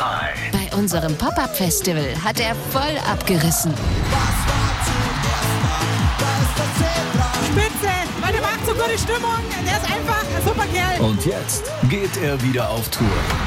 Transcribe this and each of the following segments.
Bei unserem Pop-Up-Festival hat er voll abgerissen. Spitze, weil der macht so gute Stimmung. Der ist einfach ein super Kerl. Und jetzt geht er wieder auf Tour.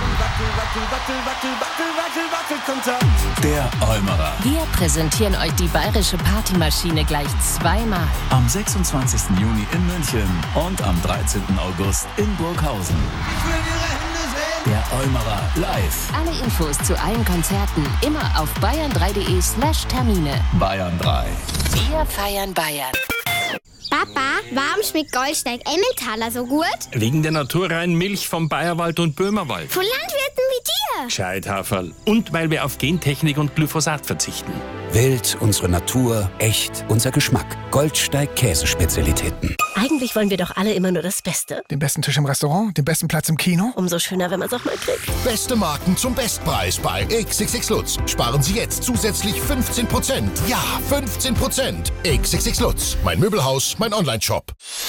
Der Eumerer. Wir präsentieren euch die bayerische Partymaschine gleich zweimal. Am 26. Juni in München und am 13. August in Burghausen. Der Eumerer live. Alle Infos zu allen Konzerten immer auf bayern3.de/Termine. Bayern 3. Wir feiern Bayern. Papa, warum schmeckt Goldsteig Emmentaler so gut? Wegen der naturreinen Milch vom Bayerwald und Böhmerwald. Von Landwirten wie dir. Scheithaferl. Und weil wir auf Gentechnik und Glyphosat verzichten. Wild, unsere Natur, echt, unser Geschmack. Goldsteig Käsespezialitäten. Eigentlich wollen wir doch alle immer nur das Beste. Den besten Tisch im Restaurant, den besten Platz im Kino. Umso schöner, wenn man es auch mal kriegt. Beste Marken zum Bestpreis bei XXX Lutz. Sparen Sie jetzt zusätzlich 15%. Ja, 15%. XXX Lutz. Mein Möbelhaus, mein Onlineshop.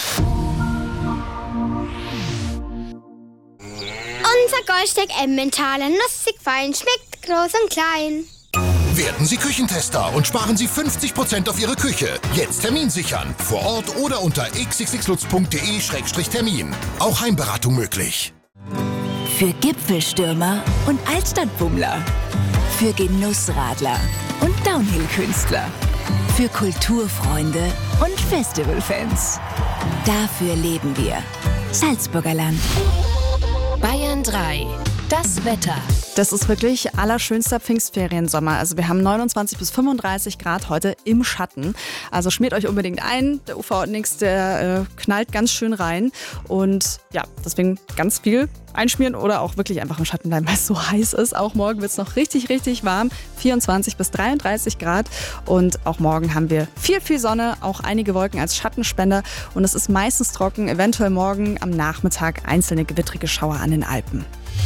Unser Goldsteig Emmentaler, nussig fein, schmeckt groß und klein. Werden Sie Küchentester und sparen Sie 50% auf Ihre Küche. Jetzt Termin sichern. Vor Ort oder unter xxxlutz.de/Termin. Auch Heimberatung möglich. Für Gipfelstürmer und Altstadtbummler. Für Genussradler und Downhill-Künstler. Für Kulturfreunde und Festivalfans. Dafür leben wir. Salzburger Land. Bayern 3. Das Wetter. Das ist wirklich allerschönster Pfingstferiensommer. Also wir haben 29 bis 35 Grad heute im Schatten. Also schmiert euch unbedingt ein. Der UV-Nix, der knallt ganz schön rein. Und ja, deswegen ganz viel einschmieren oder auch wirklich einfach im Schatten bleiben, weil es so heiß ist. Auch morgen wird es noch richtig, richtig warm. 24 bis 33 Grad. Und auch morgen haben wir viel Sonne, auch einige Wolken als Schattenspender. Und es ist meistens trocken, eventuell morgen am Nachmittag einzelne gewittrige Schauer an den Alpen.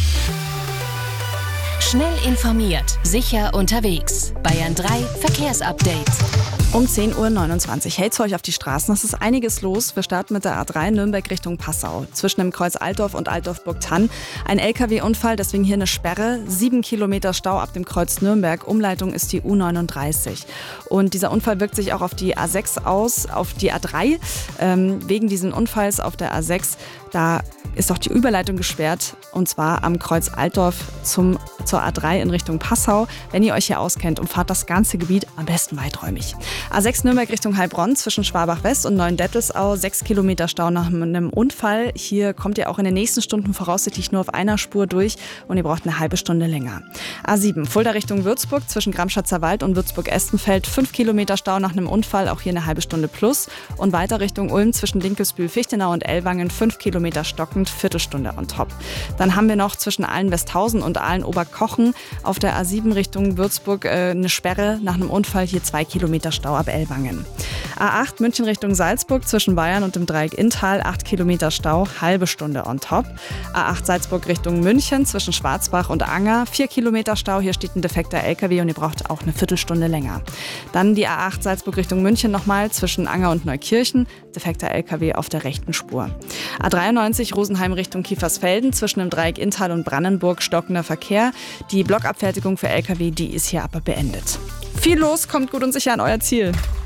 Schnell informiert, sicher unterwegs. Bayern 3 Verkehrsupdate. Um 10.29 Uhr hält's für euch auf die Straßen. Es ist einiges los. Wir starten mit der A3 Nürnberg Richtung Passau. Zwischen dem Kreuz Altdorf und Altdorf-Burgthann. Ein LKW-Unfall, deswegen hier eine Sperre. 7 Kilometer Stau ab dem Kreuz Nürnberg. Umleitung ist die U39. Und dieser Unfall wirkt sich auch auf die A6 aus, auf die A3. Wegen diesen Unfalls auf der A6, da ist auch die Überleitung gesperrt. Und zwar am Kreuz Altdorf zur A3 in Richtung Passau. Wenn ihr euch hier auskennt, umfahrt das ganze Gebiet am besten weiträumig. A6 Nürnberg Richtung Heilbronn zwischen Schwabach-West und Neuendettelsau. 6 Kilometer Stau nach einem Unfall. Hier kommt ihr auch in den nächsten Stunden voraussichtlich nur auf einer Spur durch und ihr braucht eine halbe Stunde länger. A7 Fulda Richtung Würzburg zwischen Gramschatzer Wald und Würzburg-Estenfeld. 5 Kilometer Stau nach einem Unfall, auch hier eine halbe Stunde plus. Und weiter Richtung Ulm zwischen Dinkelsbühl, Fichtenau und Ellwangen. 5 Kilometer stockend, Viertelstunde on top. Dann haben wir noch zwischen Ahlen-Westhausen und Ahlen-Oberkochen auf der A7 Richtung Würzburg eine Sperre nach einem Unfall. Hier 2 Kilometer Stau ab Ellwangen. A8 München Richtung Salzburg zwischen Bayern und dem Dreieck Inntal. 8 Kilometer Stau, halbe Stunde on top. A8 Salzburg Richtung München zwischen Schwarzbach und Anger. 4 Kilometer Stau, hier steht ein defekter LKW und ihr braucht auch eine Viertelstunde länger. Dann die A8 Salzburg Richtung München nochmal zwischen Anger und Neukirchen. Defekter LKW auf der rechten Spur. A93 Rosenheim Richtung Kiefersfelden zwischen dem Dreieck Inntal und Brandenburg stockender Verkehr. Die Blockabfertigung für LKW, die ist hier aber beendet. Viel los, kommt gut und sicher an euer Ziel.